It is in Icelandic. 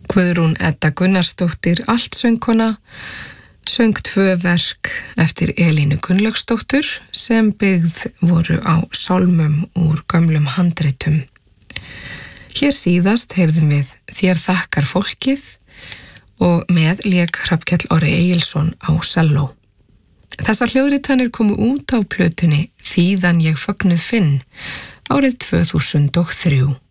Guðrún Edda Gunnarsdóttir altsöngkona söng 2 verk eftir Elínu Gunnlaugsdóttur sem byggð voru á sálmum úr gömlum handritum. Hér síðast heyrðum við Þér þakkar fólkið og með lék Hrafnkell Orri Egilsson á selló. Þessar hljóðritanir komu út á plötunni Þíðan ég fögnuð finn árið 2003.